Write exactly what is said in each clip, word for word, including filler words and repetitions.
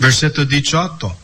Versetto diciotto.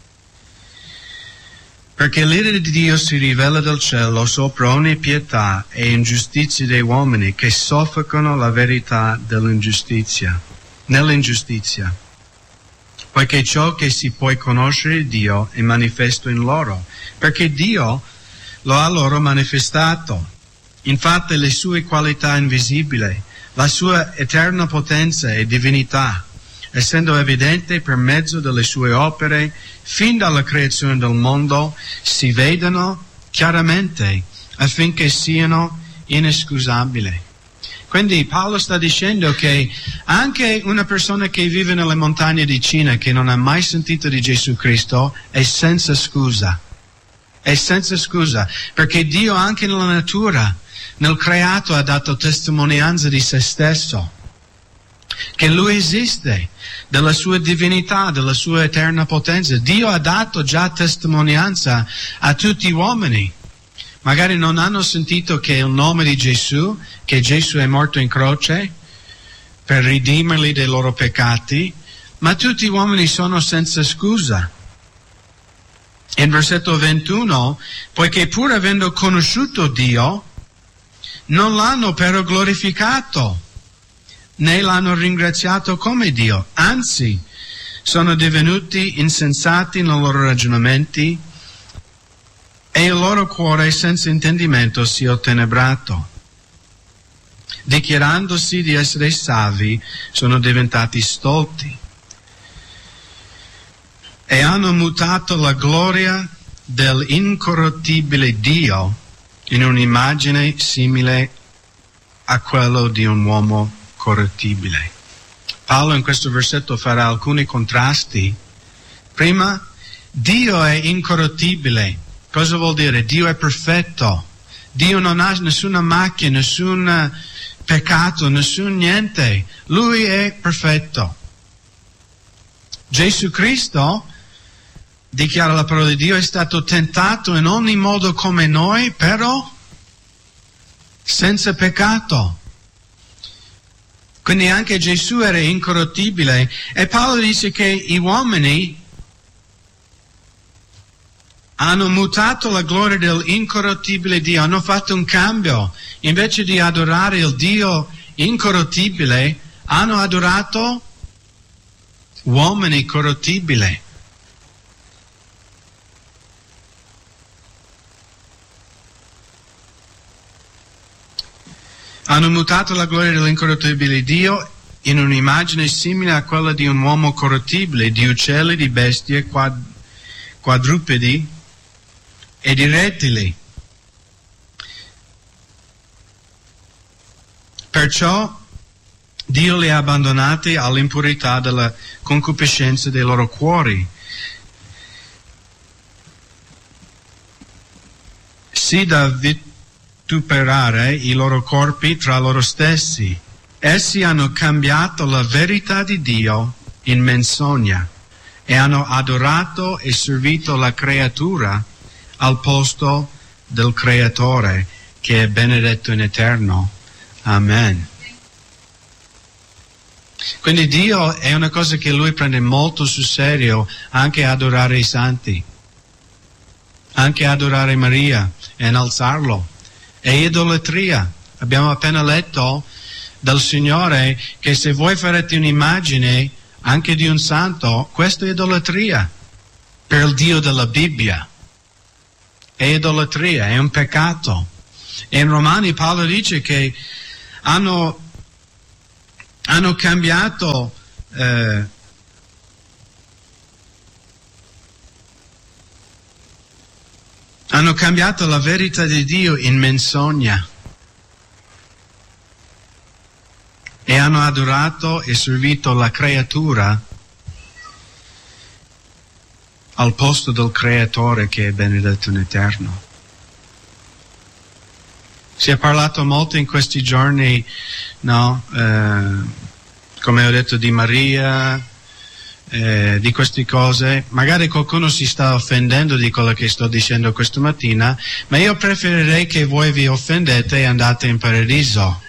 Perché l'ira di Dio si rivela dal cielo sopra ogni pietà e ingiustizia dei uomini che soffocano la verità dell'ingiustizia, nell'ingiustizia. Poiché ciò che si può conoscere Dio è manifesto in loro, perché Dio lo ha loro manifestato. Infatti le sue qualità invisibili, la sua eterna potenza e divinità, essendo evidente per mezzo delle sue opere, fin dalla creazione del mondo, si vedono chiaramente affinché siano inescusabili. Quindi Paolo sta dicendo che anche una persona che vive nelle montagne di Cina, che non ha mai sentito di Gesù Cristo, è senza scusa. È senza scusa, perché Dio anche nella natura, nel creato, ha dato testimonianza di se stesso, che Lui esiste, della sua divinità, della sua eterna potenza. Dio ha dato già testimonianza a tutti gli uomini. Magari non hanno sentito che il nome di Gesù, che Gesù è morto in croce per ridimerli dai loro peccati, ma tutti gli uomini sono senza scusa. In versetto ventuno, poiché pur avendo conosciuto Dio, non l'hanno però glorificato, né l'hanno ringraziato come Dio, anzi sono divenuti insensati nei loro ragionamenti e il loro cuore senza intendimento si è ottenebrato. Dichiarandosi di essere savi, sono diventati stolti e hanno mutato la gloria dell'incorruttibile Dio in un'immagine simile a quello di un uomo corruttibile. Paolo in questo versetto farà alcuni contrasti. Prima, Dio è incorruttibile. Cosa vuol dire? Dio è perfetto. Dio non ha nessuna macchia, nessun peccato, nessun niente. Lui è perfetto. Gesù Cristo, dichiara la parola di Dio, è stato tentato in ogni modo come noi, però senza peccato. Quindi anche Gesù era incorruttibile. E Paolo dice che gli uomini hanno mutato la gloria dell'incorruttibile Dio, hanno fatto un cambio. Invece di adorare il Dio incorruttibile, hanno adorato uomini corruttibili. Hanno mutato la gloria dell'incorruttibile Dio in un'immagine simile a quella di un uomo corruttibile, di uccelli, di bestie, quad, quadrupedi e di rettili. Perciò Dio li ha abbandonati all'impurità della concupiscenza dei loro cuori, sì da vituperare i loro corpi tra loro stessi. Essi hanno cambiato la verità di Dio in menzogna e hanno adorato e servito la creatura al posto del Creatore, che è benedetto in eterno. Amen. Quindi Dio è una cosa che Lui prende molto sul serio, anche adorare i santi, anche adorare Maria e innalzarlo. È idolatria. Abbiamo appena letto dal Signore che se voi farete un'immagine anche di un santo, questa è idolatria per il Dio della Bibbia. È idolatria, è un peccato. E in Romani Paolo dice che hanno, hanno cambiato eh, hanno cambiato la verità di Dio in menzogna e hanno adorato e servito la creatura al posto del Creatore, che è benedetto in eterno. Si è parlato molto in questi giorni, no, eh, come ho detto, di Maria, eh, di queste cose. Magari qualcuno si sta offendendo di quello che sto dicendo questa mattina, ma io preferirei che voi vi offendete e andate in paradiso.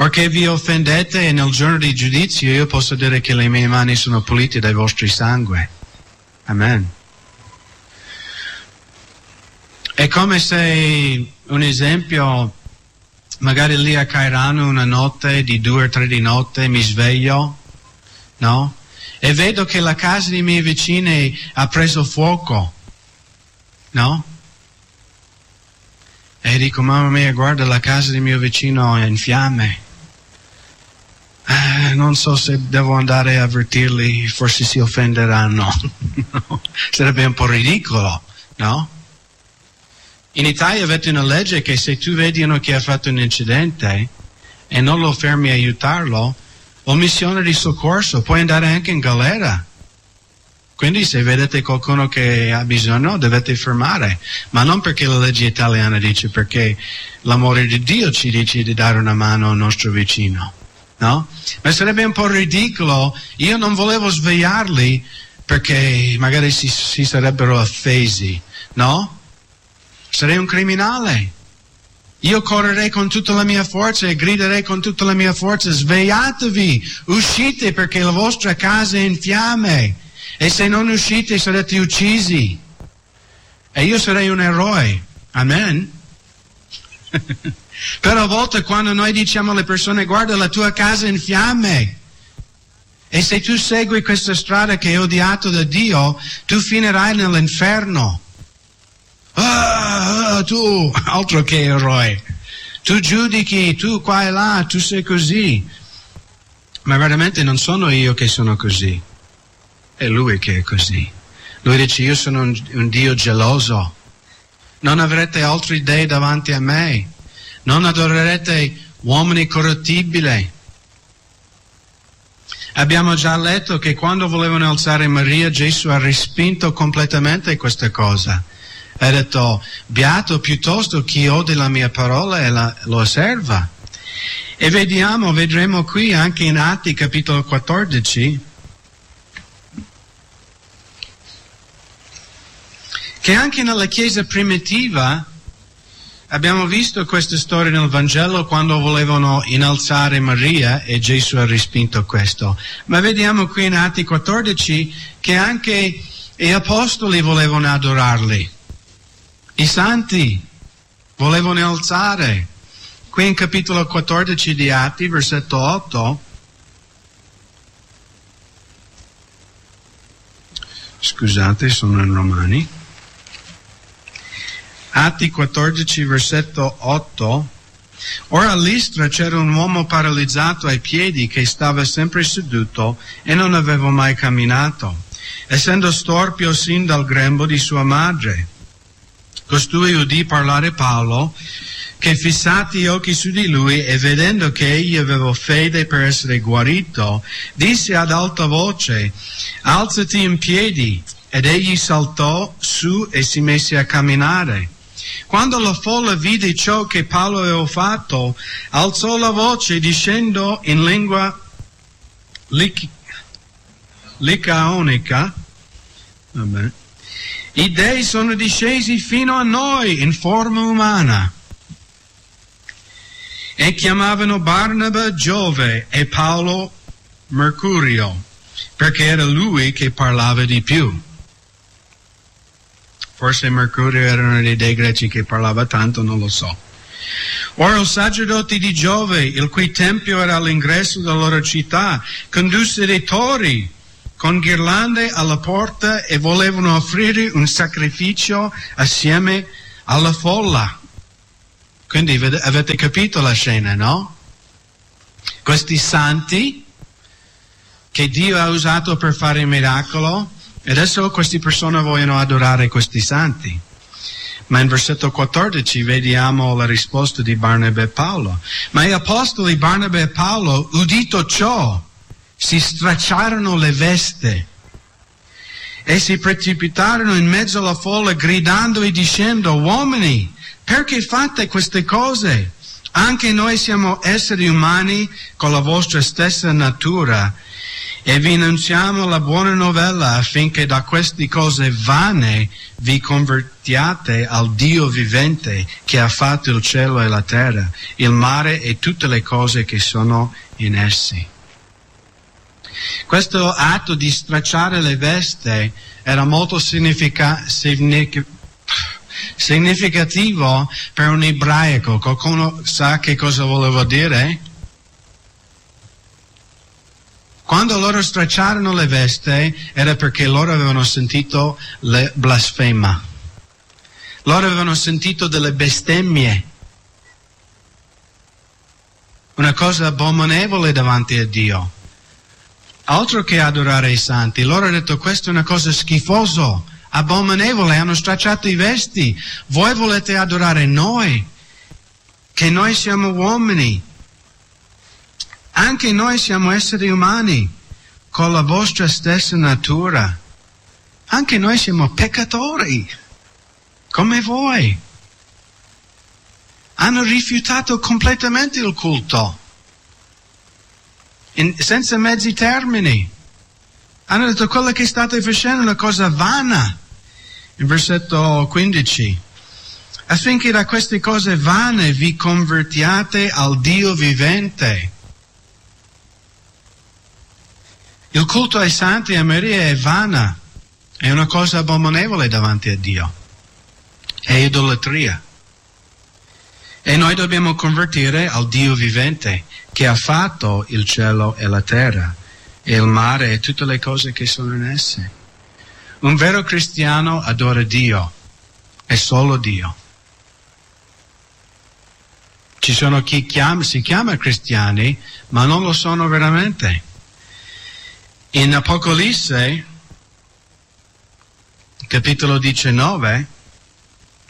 Perché vi offendete e nel giorno di giudizio io posso dire che le mie mani sono pulite dai vostri sangue. Amen. È come se, un esempio, magari lì a Cairano una notte di due o tre di notte mi sveglio, no? E vedo che la casa dei miei vicini ha preso fuoco, no? E dico, mamma mia, guarda, la casa del mio vicino è in fiamme. Eh, non so se devo andare a avvertirli, forse si offenderanno. No? Sarebbe un po' ridicolo, no? In Italia avete una legge che se tu vedi uno che ha fatto un incidente e non lo fermi a aiutarlo, omissione di soccorso, puoi andare anche in galera. Quindi se vedete qualcuno che ha bisogno dovete fermare, ma non perché la legge italiana dice, perché l'amore di Dio ci dice di dare una mano al nostro vicino, no? Ma sarebbe un po' ridicolo, io non volevo svegliarli perché magari si, si sarebbero offesi, no? Sarei un criminale. Io correrei con tutta la mia forza e griderei con tutta la mia forza, svegliatevi, uscite perché la vostra casa è in fiamme. E se non uscite sarete uccisi. E io sarei un eroe. Amen. Però a volte quando noi diciamo alle persone, guarda la tua casa è in fiamme. E se tu segui questa strada che è odiata da Dio, tu finirai nell'inferno. Ah, tu, altro che eroe. Tu giudichi, tu qua e là, tu sei così. Ma veramente non sono io che sono così. È Lui che è così. Lui dice, io sono un, un Dio geloso. Non avrete altri dei davanti a me. Non adorerete uomini corruttibili. Abbiamo già letto che quando volevano alzare Maria, Gesù ha respinto completamente questa cosa. Ha detto, beato piuttosto chi ode la mia parola e la, lo osserva. E vediamo, vedremo qui anche in Atti capitolo quattordici, che anche nella Chiesa primitiva abbiamo visto questa storia nel Vangelo quando volevano innalzare Maria e Gesù ha respinto questo. Ma vediamo qui in Atti quattordici che anche gli apostoli volevano adorarli. I santi volevano alzare. Qui in capitolo quattordici di Atti, versetto otto, scusate, sono in Romani. Atti quattordici, versetto otto. Ora a Listra c'era un uomo paralizzato ai piedi che stava sempre seduto e non aveva mai camminato, essendo storpio sin dal grembo di sua madre. Costui udì parlare Paolo, che fissati gli occhi su di lui e vedendo che egli aveva fede per essere guarito, disse ad alta voce, alzati in piedi, ed egli saltò su e si mise a camminare. Quando la folla vide ciò che Paolo aveva fatto, alzò la voce dicendo in lingua lic- licaonica, vabbè, i dei sono discesi fino a noi in forma umana. E chiamavano Barnaba Giove e Paolo Mercurio, perché era lui che parlava di più. Forse Mercurio era uno dei dei greci che parlava tanto, non lo so. Ora il sacerdote di Giove, il cui tempio era all'ingresso della loro città, condusse dei tori con ghirlande alla porta e volevano offrire un sacrificio assieme alla folla. Quindi avete capito la scena, no? Questi santi che Dio ha usato per fare il miracolo, e adesso queste persone vogliono adorare questi santi. Ma in versetto quattordici vediamo la risposta di Barnaba e Paolo. Ma gli apostoli Barnaba e Paolo, udito ciò, si stracciarono le vesti e si precipitarono in mezzo alla folla gridando e dicendo, uomini, perché fate queste cose? Anche noi siamo esseri umani con la vostra stessa natura E vi annunziamo la buona novella affinché da queste cose vane vi convertiate al Dio vivente che ha fatto il cielo e la terra, il mare e tutte le cose che sono in essi. Questo atto di stracciare le vesti era molto significa, signific, significativo per un ebraico. Qualcuno sa che cosa voleva dire? Quando loro stracciarono le vesti era perché loro avevano sentito le blasfema. Loro avevano sentito delle bestemmie. Una cosa abominevole davanti a Dio. Altro che adorare i santi, loro hanno detto questa è una cosa schifosa, abominevole, hanno stracciato i vesti. Voi volete adorare noi, che noi siamo uomini. Anche noi siamo esseri umani, con la vostra stessa natura. Anche noi siamo peccatori, come voi. Hanno rifiutato completamente il culto, in, senza mezzi termini. Hanno detto quello che state facendo è una cosa vana. In versetto quindici. Affinché da queste cose vane vi convertiate al Dio vivente. Il culto ai santi e a Maria è vana, è una cosa abominevole davanti a Dio, è idolatria. E noi dobbiamo convertire al Dio vivente che ha fatto il cielo e la terra, e il mare e tutte le cose che sono in esse. Un vero cristiano adora Dio, è solo Dio. Ci sono chi chiama, si chiama cristiani, ma non lo sono veramente. In Apocalisse, capitolo diciannove,